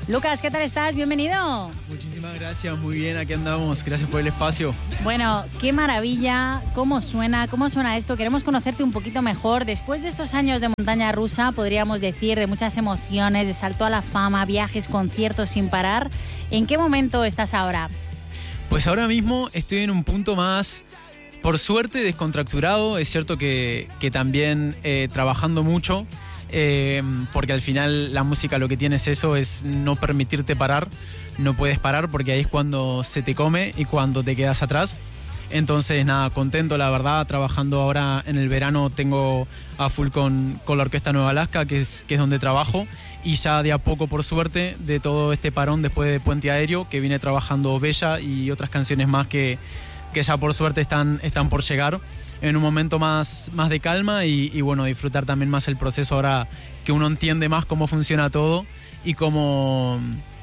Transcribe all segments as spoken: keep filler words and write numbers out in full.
Lucas, ¿qué tal estás? Bienvenido. Muchísimas gracias, muy bien, aquí andamos. Gracias por el espacio. Bueno, qué maravilla, cómo suena, cómo suena esto. Queremos conocerte un poquito mejor. Después de estos años de montaña rusa, podríamos decir, de muchas emociones, de salto a la fama, viajes, conciertos sin parar, ¿en qué momento estás ahora? Pues ahora mismo estoy en un punto más, por suerte, descontracturado. Es cierto que, que también eh, trabajando mucho, eh, porque al final la música lo que tiene es eso, es no permitirte parar. No puedes parar porque ahí es cuando se te come y cuando te quedas atrás. Entonces, nada, contento, la verdad, trabajando ahora en el verano, tengo a full con, con la Orquesta Nueva Alaska, que es, que es donde trabajo, y ya de a poco, por suerte, de todo este parón después de Puente Aéreo, que vine trabajando Bella y otras canciones más que, que ya por suerte están, están por llegar, en un momento más, más de calma y, y bueno, disfrutar también más el proceso ahora que uno entiende más cómo funciona todo y cómo,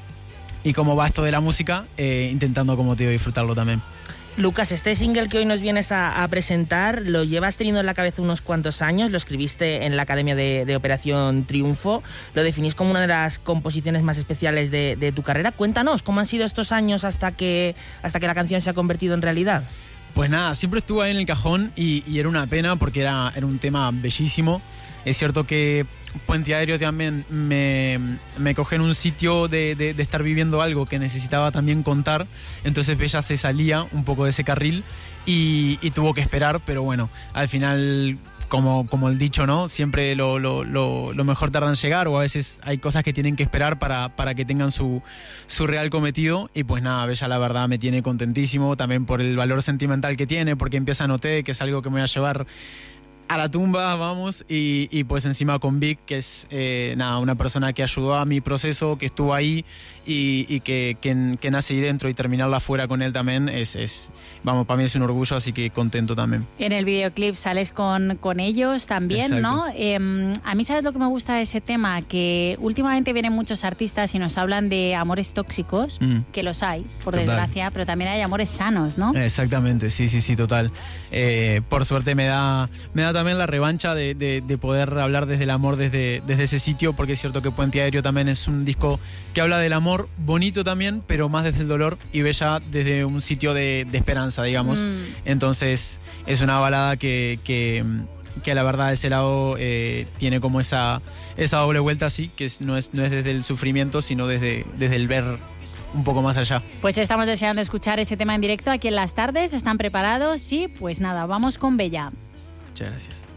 y cómo va esto de la música, eh, intentando, como te digo, disfrutarlo también. Lucas, este single que hoy nos vienes a, a presentar lo llevas teniendo en la cabeza unos cuantos años, lo escribiste en la Academia de, de Operación Triunfo, lo definís como una de las composiciones más especiales de, de tu carrera. Cuéntanos, ¿cómo han sido estos años hasta que, hasta que la canción se ha convertido en realidad? Pues nada, siempre estuvo ahí en el cajón y, y era una pena porque era, era un tema bellísimo. Es cierto que Puente Aéreo también me, me coge en un sitio de, de, de estar viviendo algo que necesitaba también contar, entonces Bella se salía un poco de ese carril y, y tuvo que esperar, pero bueno, al final, como, como el dicho, ¿no? Siempre lo, lo, lo, lo mejor tarda en llegar, o a veces hay cosas que tienen que esperar para, para que tengan su, su real cometido, y pues nada, Bella la verdad me tiene contentísimo, también por el valor sentimental que tiene, porque empieza a notar que es algo que me voy a llevar a la tumba, vamos, y, y pues encima con Vic, que es eh, nada, una persona que ayudó a mi proceso, que estuvo ahí y, y que, que, que nace ahí dentro, y terminarla fuera con él también es, es, vamos, para mí es un orgullo, así que contento también. En el videoclip sales con, con ellos también, exacto, ¿no? Eh, a mí, ¿sabes lo que me gusta de ese tema? Que últimamente vienen muchos artistas y nos hablan de amores tóxicos, mm. que los hay, por total, desgracia, pero también hay amores sanos, ¿no? Exactamente, sí, sí, sí, total. Eh, por suerte me da, me da también la revancha de, de, de poder hablar desde el amor desde, desde ese sitio, porque es cierto que Puente Aéreo también es un disco que habla del amor, bonito también, pero más desde el dolor, y Bella desde un sitio de, de esperanza, digamos. Mm. Entonces es una balada que, que, que la verdad ese lado eh, tiene como esa, esa doble vuelta así, que es, no, es, no es desde el sufrimiento, sino desde, desde el ver un poco más allá. Pues estamos deseando escuchar ese tema en directo aquí en Las Tardes. ¿Están preparados? Sí, pues nada, vamos con Bella. Muchas gracias.